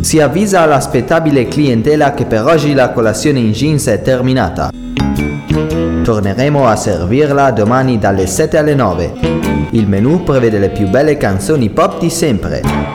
Si avvisa all'aspettabile clientela che per oggi la colazione in jeans è terminata. Torneremo a servirla domani dalle 7 alle 9. Il menù prevede le più belle canzoni pop di sempre.